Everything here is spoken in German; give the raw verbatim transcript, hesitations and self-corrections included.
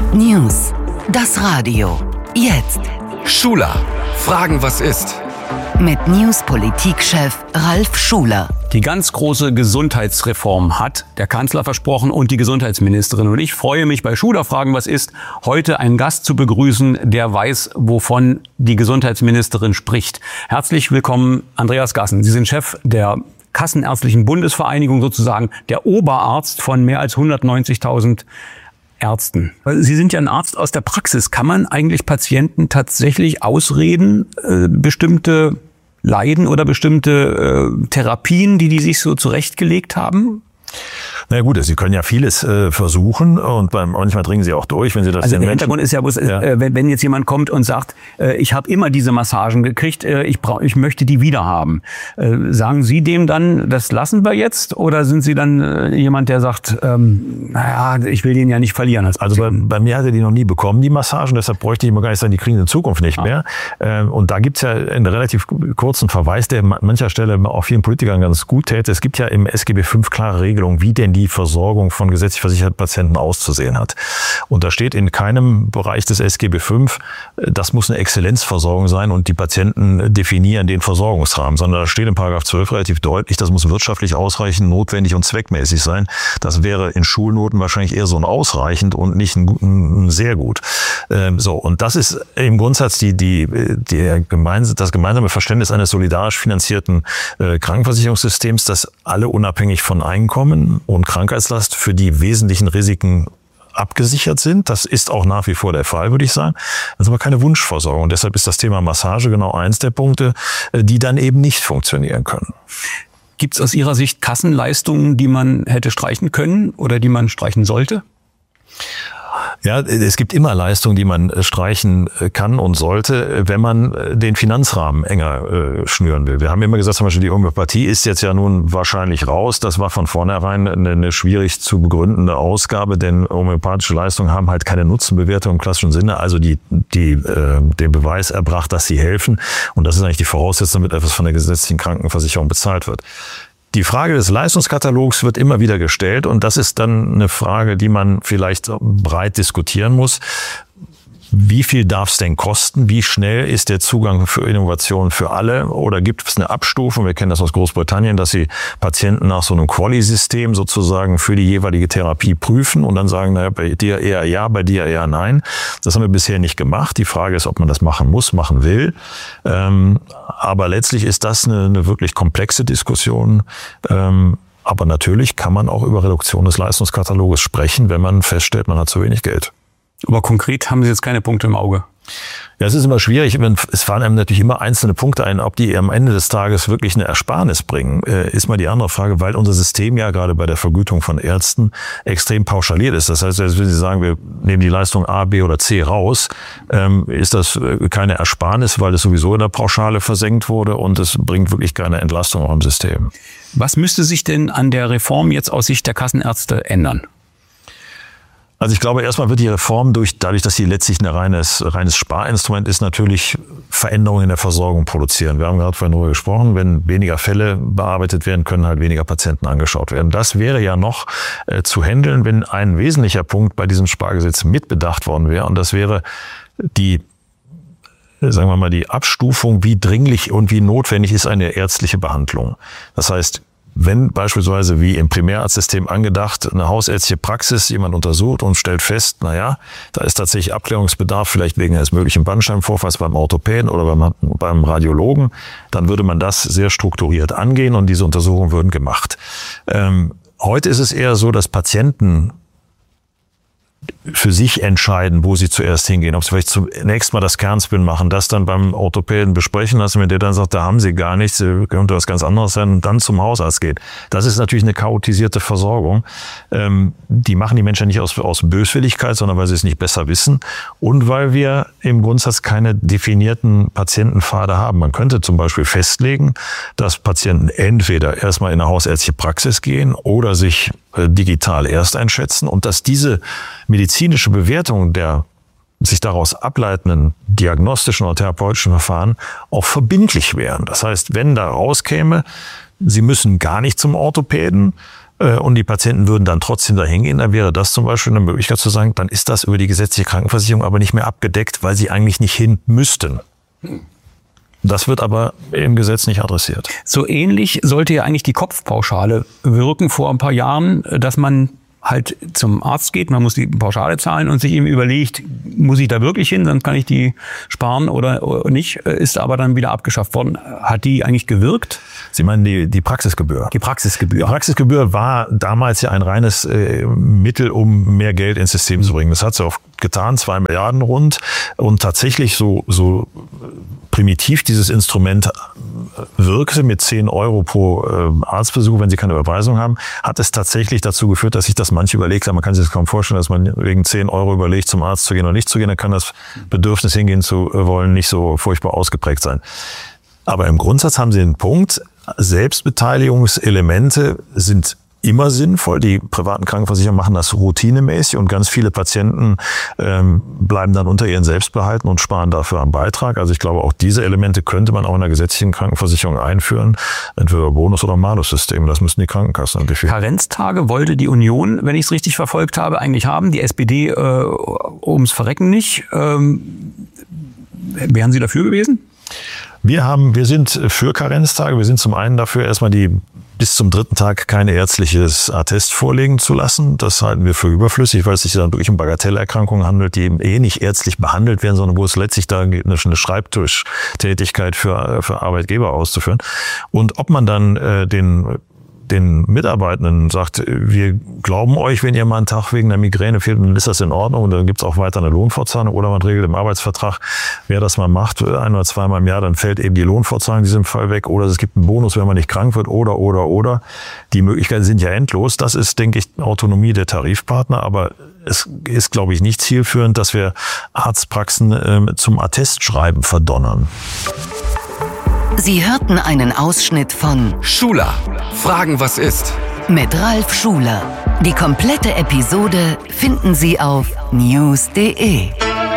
News. Das Radio. Jetzt. Schuler. Fragen, was ist? Mit News-Politikchef Ralf Schuler. Die ganz große Gesundheitsreform hat der Kanzler versprochen und die Gesundheitsministerin. Und ich freue mich bei Schuler Fragen, was ist, heute einen Gast zu begrüßen, der weiß, wovon die Gesundheitsministerin spricht. Herzlich willkommen, Andreas Gassen. Sie sind Chef der Kassenärztlichen Bundesvereinigung, sozusagen der Oberarzt von mehr als hundertneunzigtausend Ärzten. Sie sind ja ein Arzt aus der Praxis. Kann man eigentlich Patienten tatsächlich ausreden, äh, bestimmte Leiden oder bestimmte äh, Therapien, die die sich so zurechtgelegt haben? Na gut, Sie können ja vieles äh, versuchen und beim, manchmal dringen Sie auch durch, wenn Sie das also den der Menschen... Hintergrund ist ja, bloß, ja. Äh, wenn, wenn jetzt jemand kommt und sagt, äh, ich habe immer diese Massagen gekriegt, äh, ich brauch, ich möchte die wieder haben. Äh, sagen Sie dem dann, das lassen wir jetzt? Oder sind Sie dann äh, jemand, der sagt, ähm, naja, ich will den ja nicht verlieren? Als also bei, bei mir hat er die noch nie bekommen, die Massagen, deshalb bräuchte ich immer gar nicht sagen, die kriegen sie in Zukunft nicht ah. mehr. Äh, und da gibt's ja einen relativ kurzen Verweis, der an mancher Stelle auch vielen Politikern ganz gut täte. Es gibt ja im S G B fünf klare Regelungen, wie denn die Versorgung von gesetzlich versicherten Patienten auszusehen hat. Und da steht in keinem Bereich des S G B fünf, das muss eine Exzellenzversorgung sein und die Patienten definieren den Versorgungsrahmen, sondern da steht in Paragraph zwölf relativ deutlich, das muss wirtschaftlich ausreichend, notwendig und zweckmäßig sein. Das wäre in Schulnoten wahrscheinlich eher so ein ausreichend und nicht ein, ein sehr gut. Ähm, so, und das ist im Grundsatz die, die, die gemeins- das gemeinsame Verständnis eines solidarisch finanzierten äh, Krankenversicherungssystems, das alle unabhängig von Einkommen und Krankheitslast für die wesentlichen Risiken abgesichert sind. Das ist auch nach wie vor der Fall, würde ich sagen. Das ist aber keine Wunschversorgung. Und deshalb ist das Thema Massage genau eins der Punkte, die dann eben nicht funktionieren können. Gibt es aus Ihrer Sicht Kassenleistungen, die man hätte streichen können oder die man streichen sollte? Ja, es gibt immer Leistungen, die man streichen kann und sollte, wenn man den Finanzrahmen enger äh, schnüren will. Wir haben immer gesagt, zum Beispiel die Homöopathie ist jetzt ja nun wahrscheinlich raus. Das war von vornherein eine, eine schwierig zu begründende Ausgabe, denn homöopathische Leistungen haben halt keine Nutzenbewertung im klassischen Sinne, also die, die äh, den Beweis erbracht, dass sie helfen. Und das ist eigentlich die Voraussetzung, damit etwas von der gesetzlichen Krankenversicherung bezahlt wird. Die Frage des Leistungskatalogs wird immer wieder gestellt und das ist dann eine Frage, die man vielleicht breit diskutieren muss. Wie viel darf es denn kosten? Wie schnell ist der Zugang für Innovation für alle? Oder gibt es eine Abstufung? Wir kennen das aus Großbritannien, dass sie Patienten nach so einem Quali-System sozusagen für die jeweilige Therapie prüfen und dann sagen, naja, bei dir eher ja, bei dir eher nein. Das haben wir bisher nicht gemacht. Die Frage ist, ob man das machen muss, machen will. Ähm, aber letztlich ist das eine, eine wirklich komplexe Diskussion. Ähm, aber natürlich kann man auch über Reduktion des Leistungskataloges sprechen, wenn man feststellt, man hat zu wenig Geld. Aber konkret haben Sie jetzt keine Punkte im Auge? Ja, es ist immer schwierig. Es fallen einem natürlich immer einzelne Punkte ein. Ob die am Ende des Tages wirklich eine Ersparnis bringen, ist mal die andere Frage, weil unser System ja gerade bei der Vergütung von Ärzten extrem pauschaliert ist. Das heißt, wenn Sie sagen, wir nehmen die Leistung A, B oder C raus, ist das keine Ersparnis, weil es sowieso in der Pauschale versenkt wurde und es bringt wirklich keine Entlastung auch im System. Was müsste sich denn an der Reform jetzt aus Sicht der Kassenärzte ändern? Also ich glaube, erstmal wird die Reform durch, dadurch, dass sie letztlich ein reines, reines Sparinstrument ist, natürlich Veränderungen in der Versorgung produzieren. Wir haben gerade vorhin darüber gesprochen, wenn weniger Fälle bearbeitet werden, können halt weniger Patienten angeschaut werden. Das wäre ja noch äh, zu handeln, wenn ein wesentlicher Punkt bei diesem Spargesetz mitbedacht worden wäre. Und das wäre die, sagen wir mal, die Abstufung, wie dringlich und wie notwendig ist eine ärztliche Behandlung. Das heißt, wenn beispielsweise wie im Primärarztsystem angedacht eine hausärztliche Praxis jemand untersucht und stellt fest, naja, da ist tatsächlich Abklärungsbedarf, vielleicht wegen eines möglichen Bandscheibenvorfalls beim Orthopäden oder beim, beim Radiologen, dann würde man das sehr strukturiert angehen und diese Untersuchungen würden gemacht. Ähm, heute ist es eher so, dass Patienten für sich entscheiden, wo sie zuerst hingehen. Ob sie vielleicht zunächst mal das Kernspin machen, das dann beim Orthopäden besprechen lassen, wenn der dann sagt, da haben sie gar nichts, könnte was ganz anderes sein, und dann zum Hausarzt geht. Das ist natürlich eine chaotisierte Versorgung. Ähm, die machen die Menschen nicht aus, aus Böswilligkeit, sondern weil sie es nicht besser wissen und weil wir im Grundsatz keine definierten Patientenpfade haben. Man könnte zum Beispiel festlegen, dass Patienten entweder erstmal in eine hausärztliche Praxis gehen oder sich äh, digital erst einschätzen und dass diese medizinische Bewertung der sich daraus ableitenden diagnostischen oder therapeutischen Verfahren auch verbindlich wären. Das heißt, wenn da rauskäme, Sie müssen gar nicht zum Orthopäden, und die Patienten würden dann trotzdem dahin gehen, dann wäre das zum Beispiel eine Möglichkeit zu sagen, dann ist das über die gesetzliche Krankenversicherung aber nicht mehr abgedeckt, weil sie eigentlich nicht hin müssten. Das wird aber im Gesetz nicht adressiert. So ähnlich sollte ja eigentlich die Kopfpauschale wirken vor ein paar Jahren, dass man halt zum Arzt geht, man muss die Pauschale zahlen und sich eben überlegt, muss ich da wirklich hin, dann kann ich die sparen oder, oder nicht, ist aber dann wieder abgeschafft worden. Hat die eigentlich gewirkt? Sie meinen die, die Praxisgebühr? Die Praxisgebühr. Die Praxisgebühr war damals ja ein reines äh, Mittel, um mehr Geld ins System zu bringen. Das hat sie auch getan, zwei Milliarden rund. Und tatsächlich so, so primitiv dieses Instrument wirkte mit zehn Euro pro äh, Arztbesuch, wenn Sie keine Überweisung haben, hat es tatsächlich dazu geführt, dass sich das manche überlegt haben. Man kann sich das kaum vorstellen, dass man wegen zehn Euro überlegt, zum Arzt zu gehen oder nicht zu gehen. Dann kann das Bedürfnis, hingehen zu wollen, nicht so furchtbar ausgeprägt sein. Aber im Grundsatz haben Sie einen Punkt. Selbstbeteiligungselemente sind immer sinnvoll. Die privaten Krankenversicherer machen das routinemäßig und ganz viele Patienten ähm, bleiben dann unter ihren Selbstbehalten und sparen dafür am Beitrag. Also ich glaube, auch diese Elemente könnte man auch in der gesetzlichen Krankenversicherung einführen, entweder Bonus- oder Malus-System. Das müssen die Krankenkassen definieren. Karenztage wollte die Union, wenn ich es richtig verfolgt habe, eigentlich haben. Die S P D äh, ums Verrecken nicht. Ähm, wären Sie dafür gewesen? Wir haben, wir sind für Karenztage. Wir sind zum einen dafür, erstmal die bis zum dritten Tag kein ärztliches Attest vorlegen zu lassen. Das halten wir für überflüssig, weil es sich dann wirklich um Bagatellerkrankungen handelt, die eben eh nicht ärztlich behandelt werden, sondern wo es letztlich da geht, eine Schreibtischtätigkeit für, für Arbeitgeber auszuführen. Und ob man dann äh, den den Mitarbeitenden sagt, wir glauben euch, wenn ihr mal einen Tag wegen der Migräne fehlt, dann ist das in Ordnung und dann gibt's auch weiter eine Lohnfortzahlung oder man regelt im Arbeitsvertrag, wer das mal macht, ein oder zweimal im Jahr, dann fällt eben die Lohnfortzahlung in diesem Fall weg oder es gibt einen Bonus, wenn man nicht krank wird oder, oder, oder. Die Möglichkeiten sind ja endlos. Das ist, denke ich, Autonomie der Tarifpartner, aber es ist, glaube ich, nicht zielführend, dass wir Arztpraxen äh, zum Attestschreiben verdonnern. Sie hörten einen Ausschnitt von Schuler. Fragen, was ist? Mit Ralf Schuler. Die komplette Episode finden Sie auf news punkt de.